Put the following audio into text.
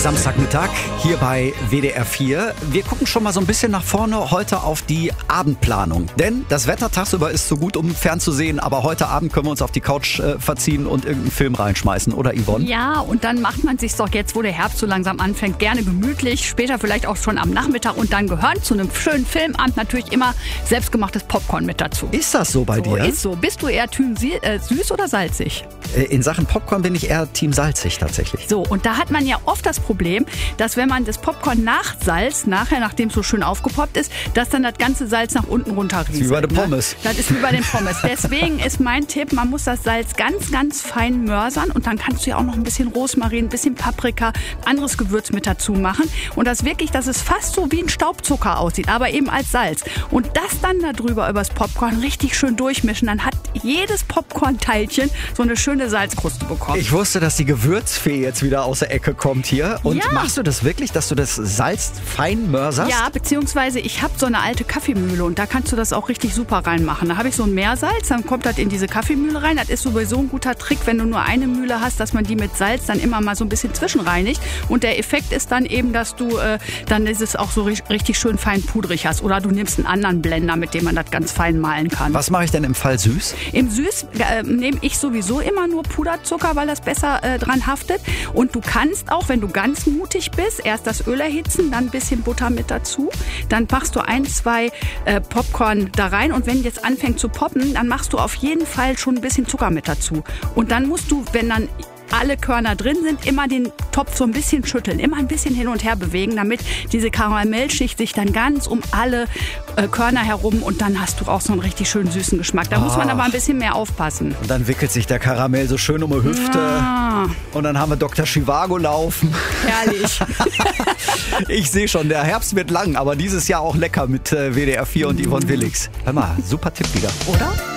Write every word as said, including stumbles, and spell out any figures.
Samstagmittag hier bei W D R vier. Wir gucken schon mal so ein bisschen nach vorne heute auf die Abendplanung. Denn das Wetter tagsüber ist so gut, um fernzusehen, aber heute Abend können wir uns auf die Couch äh, verziehen und irgendeinen Film reinschmeißen, oder Yvonne? Ja, und dann macht man sich doch jetzt, wo der Herbst so langsam anfängt, gerne gemütlich. Später vielleicht auch schon am Nachmittag. Und dann gehören zu einem schönen Filmabend natürlich immer selbstgemachtes Popcorn mit dazu. Ist das so bei So dir? ist so. Bist du eher Team Sie- äh, süß oder salzig? Äh, In Sachen Popcorn bin ich eher Team salzig tatsächlich. So, und da hat man ja oft das Problem, dass wenn man das Popcorn nachsalzt, nachher, nachdem es so schön aufgepoppt ist, dass dann das ganze Salz nach unten runterrieselt. Wie bei den ne? Pommes. Das ist wie bei den Pommes. Deswegen ist mein Tipp, man muss das Salz ganz, ganz fein mörsern und dann kannst du ja auch noch ein bisschen Rosmarin, ein bisschen Paprika, anderes Gewürz mit dazu machen. Und das wirklich, dass es fast so wie ein Staubzucker aussieht, aber eben als Salz. Und das dann da drüber übers Popcorn richtig schön durchmischen, dann hat jedes Popcorn-Teilchen so eine schöne Salzkruste bekommen. Ich wusste, dass die Gewürzfee jetzt wieder aus der Ecke kommt hier. Und Ja. machst du das wirklich, dass du das Salz fein mörserst? Ja, beziehungsweise ich habe so eine alte Kaffeemühle und da kannst du das auch richtig super reinmachen. Da habe ich so ein Meersalz, dann kommt das in diese Kaffeemühle rein. Das ist sowieso ein guter Trick, wenn du nur eine Mühle hast, dass man die mit Salz dann immer mal so ein bisschen zwischenreinigt. Und der Effekt ist dann eben, dass du äh, dann ist es auch so ri- richtig schön fein pudrig hast. Oder du nimmst einen anderen Blender, mit dem man das ganz fein mahlen kann. Was mache ich denn im Fall süß? Im Süß äh, nehme ich sowieso immer nur Puderzucker, weil das besser äh, dran haftet. Und du kannst auch, wenn du ganz mutig bist, erst das Öl erhitzen, dann ein bisschen Butter mit dazu. Dann machst du ein, zwei äh, Popcorn da rein. Und wenn jetzt anfängt zu poppen, dann machst du auf jeden Fall schon ein bisschen Zucker mit dazu. Und dann musst du, wenn dann alle Körner drin sind, immer den Topf so ein bisschen schütteln, immer ein bisschen hin und her bewegen, damit diese Karamellschicht sich dann ganz um alle äh, Körner herum und dann hast du auch so einen richtig schönen süßen Geschmack. Da muss man Ach. aber ein bisschen mehr aufpassen. Und dann wickelt sich der Karamell so schön um die Hüfte. Ah, Und dann haben wir Doktor Chivago laufen. herrlich. Ich sehe schon, der Herbst wird lang, aber dieses Jahr auch lecker mit äh, W D R vier und Yvonne Willix. Hör mal, super Tipp wieder. Oder?